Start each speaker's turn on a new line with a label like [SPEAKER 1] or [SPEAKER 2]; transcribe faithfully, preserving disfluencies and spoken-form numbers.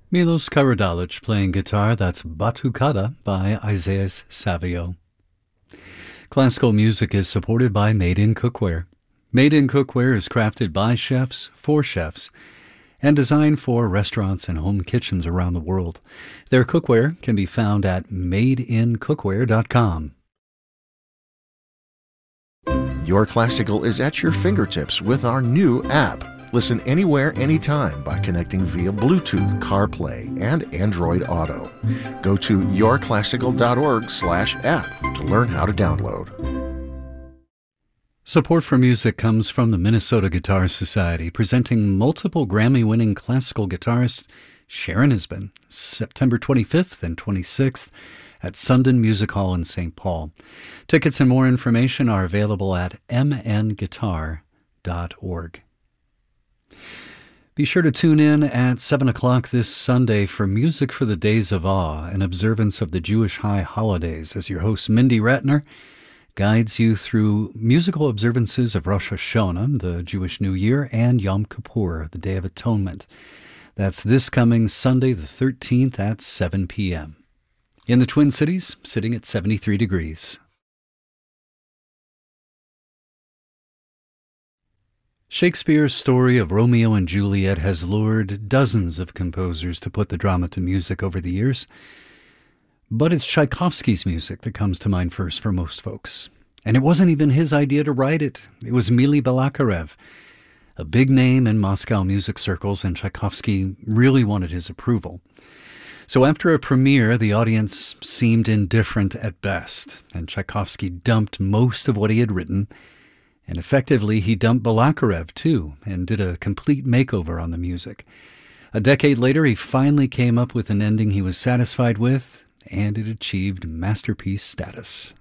[SPEAKER 1] Milos Karadzic playing guitar, that's Batucada by Isaias Savio. Classical music is supported by Made in Cookware. Made in Cookware is crafted by chefs, for chefs, and designed for restaurants and home kitchens around the world. Their cookware can be found at made in cookware dot com.
[SPEAKER 2] Your Classical is at your fingertips with our new app. Listen anywhere, anytime by connecting via Bluetooth, CarPlay, and Android Auto. Go to your classical dot org slash app to learn how to download.
[SPEAKER 1] Support for music comes from the Minnesota Guitar Society, presenting multiple Grammy-winning classical guitarist Sharon Isbin, September twenty-fifth and twenty-sixth at Sundin Music Hall in Saint Paul. Tickets and more information are available at m n guitar dot org. Be sure to tune in at seven o'clock this Sunday for Music for the Days of Awe, an observance of the Jewish high holidays, as your host Mindy Ratner guides you through musical observances of Rosh Hashanah, the Jewish New Year, and Yom Kippur, the Day of Atonement. That's this coming Sunday the thirteenth at seven p.m. In the Twin Cities, sitting at seventy-three degrees. Shakespeare's story of Romeo and Juliet has lured dozens of composers to put the drama to music over the years. But it's Tchaikovsky's music that comes to mind first for most folks. And it wasn't even his idea to write it. It was Mily Balakirev, a big name in Moscow music circles, and Tchaikovsky really wanted his approval. So after a premiere, the audience seemed indifferent at best, and Tchaikovsky dumped most of what he had written. And effectively, he dumped Balakirev, too, and did a complete makeover on the music. A decade later, he finally came up with an ending he was satisfied with, and it achieved masterpiece status.